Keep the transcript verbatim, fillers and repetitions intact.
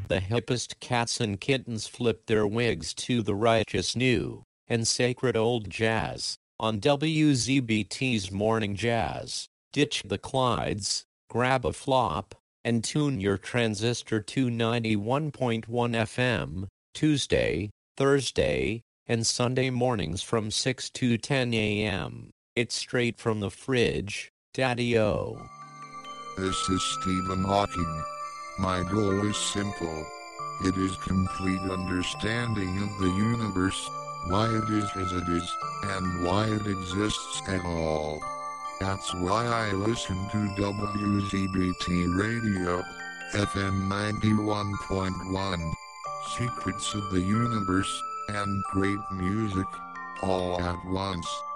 the hippest cats and kittens flip their wigs to the righteous new and sacred old jazz on W Z B T's Morning Jazz. Ditch the Clydes, grab a flop, and tune your transistor to ninety-one point one F M, Tuesday, Thursday, and Sunday mornings from six to ten A M. It's straight from the fridge, Daddy-O. This is Stephen Hawking. My goal is simple. It is complete understanding of the universe, why it is as it is, and why it exists at all. That's why I listen to W Z B T Radio, F M ninety-one point one. Secrets of the universe, and great music, all at once.